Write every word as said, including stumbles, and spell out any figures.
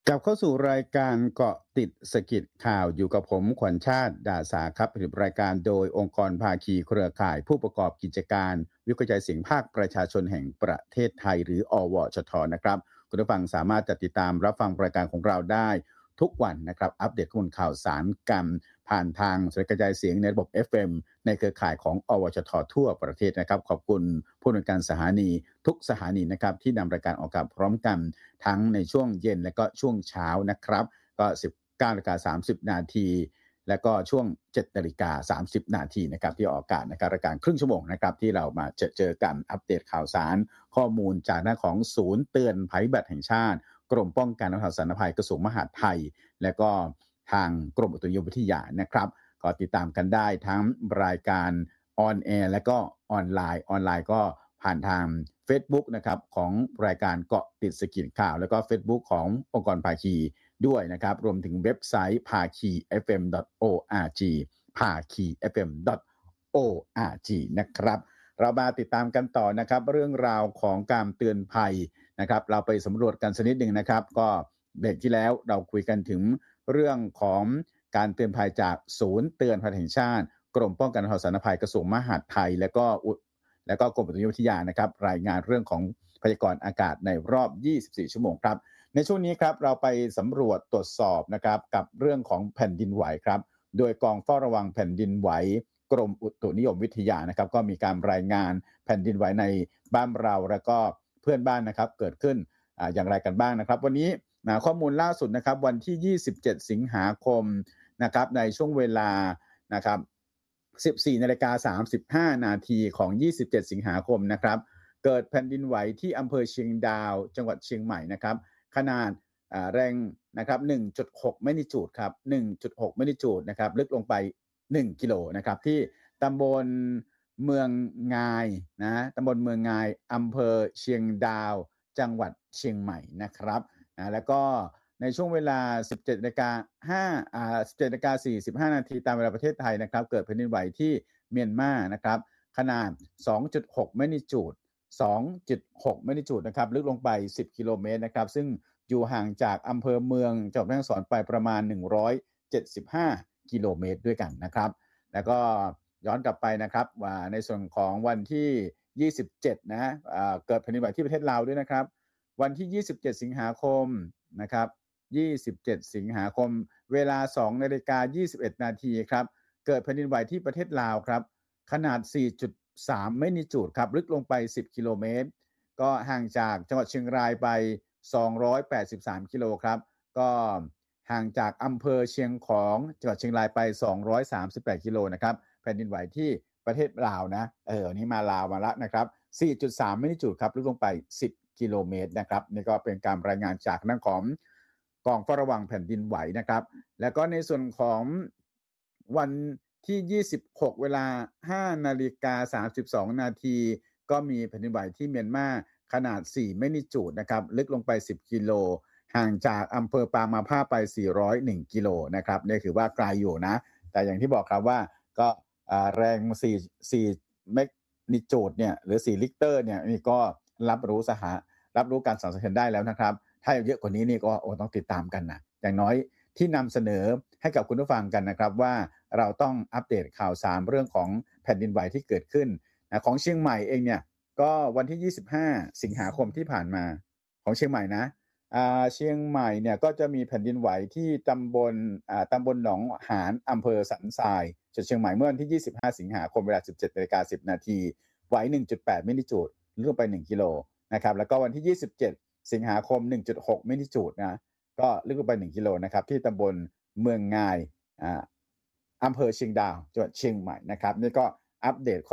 กลับเข้าสู่รายการเกาะติดสะกิดข่าวอยู่กับผมขวัญชาติดาสาครับผลิตรายการโดยองค์กรภาคีเครือข่ายผู้ประกอบกิจการวิทยุกระจายเสียงภาคประชาชนแห่งประเทศไทยหรืออวชทนะครับคุณผู้ฟังสามารถจะติดตามรับฟังรายการของเราได้ทุกวันนะครับอัปเดตข้อมูลข่าวสารกันผ่านทางสายกระจายเสียงในระบบ เอฟ เอ็ม ในเครือข่ายของอวชททั่วประเทศนะครับขอบคุณผู้ดำเนินการสถานีทุกสถานีนะครับที่นำรายการออกอากาศพร้อมกันทั้งในช่วงเย็นและก็ช่วงเช้านะครับก็สิบเก้านาฬิกาสามสิบนาทีและก็ช่วงเจ็ดนาฬิกาสามสิบนาทีนะครับที่ออกอากาศนะครับรายการครึ่งชั่วโมงนะครับที่เรามาเจอเจอกันอัปเดตข่าวสารข้อมูลจากหน้าของศูนย์เตือนภัยพิบัติแห่งชาติกรมป้องกันและบรรเทาสาธารณภัยกระทรวงมหาดไทยและก็ทางกรมอุตุนิยมวิทยานะครับก็ติดตามกันได้ทั้งรายการออนแอร์และก็ออนไลน์ออนไลน์ก็ผ่านทาง Facebook นะครับของรายการเกาะติดสะกิดข่าวแล้วก็ Facebook ขององค์กรภาคีด้วยนะครับรวมถึงเว็บไซต์ ภาคี เอฟ เอ็ม ดอท โอ อาร์ จี ภาคี เอฟ เอ็ม ดอท โอ อาร์ จี นะครับเรามาติดตามกันต่อนะครับเรื่องราวของการเตือนภัยนะครับเราไปสำรวจกันสักนิดหนึ่งนะครับก็เบรกที่แล้วเราคุยกันถึงเรื่องของการเตือนภัยจากศูนย์เตือนภัยแห่งชาติกรมป้องกันและบรรเทาสาธารณภัยกระทรวงมหาดไทยและก็และก็กรมอุตุนิยมวิทยานะครับรายงานเรื่องของพยากรณ์อากาศในรอบยี่สิบสี่ชั่วโมงครับในช่วงนี้ครับเราไปสำรวจตรวจสอบนะครับกับเรื่องของแผ่นดินไหวครับโดยกองเฝ้าระวังแผ่นดินไหวกรมอุตุนิยมวิทยานะครับก็มีการรายงานแผ่นดินไหวในบ้านเราและก็เพื่อนบ้านนะครับเกิดขึ้นอย่างไรกันบ้างนะครับวันนี้ข้อมูลล่าสุดนะครับวันที่ยี่สิบเจ็ดสิงหาคมนะครับในช่วงเวลานะครับสิบสี่นาฬิกาสามสิบห้านาทีของยี่สิบเจ็ดสิงหาคมนะครับเกิดแผ่นดินไหวที่อำเภอเชียงดาวจังหวัดเชียงใหม่นะครับขนาดแรงนะครับ หนึ่งจุดหก แมกนิจูดครับ หนึ่งจุดหก แมกนิจูดนะครับลึกลงไปหนึ่งกิโลนะครับที่ตำบลเมืองงายนะตำบลเมืองงายอำเภอเชียงดาวจังหวัดเชียงใหม่นะครับนะแล้วก็ในช่วงเวลา สิบเจ็ดนาฬิกาห้าอ่า สิบเจ็ดนาฬิกาสี่สิบห้านาทีตามเวลาประเทศไทยนะครับเกิดแผ่นดินไหวที่เมียนมานะครับขนาด สองจุดหก แมกนิจูด สองจุดหก แมกนิจูดนะครับลึกลงไปสิบกิโลเมตรนะครับซึ่งอยู่ห่างจากอำเภอเมืองจังหวัดแม่ฮ่องสอนไปประมาณหนึ่งร้อยเจ็ดสิบห้ากิโลเมตรด้วยกันนะครับแล้วก็ย้อนกลับไปนะครับว่าในส่วนของวันที่ยี่สิบเจ็ดนะเกิดแผ่นดินไหวที่ประเทศลาวด้วยนะครับวันที่ยี่สิบเจ็ดสิงหาคมนะครับยี่สิบเจ็ดสิงหาคมเวลา สองนาฬิกายี่สิบเอ็ดนาทีครับเกิดแผ่นดินไหวที่ประเทศลาวครับขนาด สี่จุดสาม แมกนิจูดครับลึกลงไปสิบกิโลเมตรก็ห่างจากจังหวัดเชียงรายไปสองร้อยแปดสิบสามกิโลครับก็ห่างจากอำเภอเชียงของจังหวัดเชียงรายไปสองร้อยสามสิบแปดกิโลนะครับแผ่นดินไหวที่ประเทศลาวนะเออนี้มาลาวมาละนะครับ สี่จุดสาม แมกนิจูดครับลึกลงไปสิบกิโลเมตรนะครับนี่ก็เป็นการรายงานจากนั่งของกองเฝ้าระวังแผ่นดินไหวนะครับแล้วก็ในส่วนของวันที่ยี่สิบหกเวลา ห้านาฬิกาสามสิบสองนาทีก็มีแผ่นดินไหวที่เมียนมาขนาดสี่แมกนิจูดนะครับลึกลงไปสิบกิโลห่างจากอำเภอปางมาผ้าไปสี่ร้อยเอ็ดกิโลนะครับนี่คือว่าไกลอยู่นะแต่อย่างที่บอกครับว่าก็แรงสี่ สี่แมกนิจูดเนี่ยหรือสี่ริกเตอร์เนี่ยนี่ก็รับรู้สหารับรู้การสั่นสะเทือนได้แล้วนะครับถ้าเยอะกว่านี้นี่ก็โอ้ต้องติดตามกันนะอย่างน้อยที่นำเสนอให้กับคุณผู้ฟังกันนะครับว่าเราต้องอัปเดตข่าวสารเรื่องของแผ่นดินไหวที่เกิดขึ้นนะของเชียงใหม่เองเนี่ยก็วันที่ยี่สิบห้าสิงหาคมที่ผ่านมาของเชียงใหม่นะอ่าเชียงใหม่เนี่ยก็จะมีแผ่นดินไหวที่ตำบลอ่าตำบลหนองหานอำเภอสันทรายจังหวัดเชียงใหม่เมื่อวันที่ยี่สิบห้าสิงหาคมเวลา สิบเจ็ดนาฬิกาสิบนาทีไหว หนึ่งจุดแปด แมกนิจูดลึกลงไปหนึ่งกิโลนะครับแล้วก็วันที่ยี่สิบเจ็ดสิงหาคม หนึ่งจุดหก แมกนิจูดนะก็ลึกลงไปหนึ่งกิโลนะครับที่ตำบลเมืองงายอ่าอำเภอเชียงดาวจังหวัดเชียงใหม่นะครับนี่ก็อัปเดต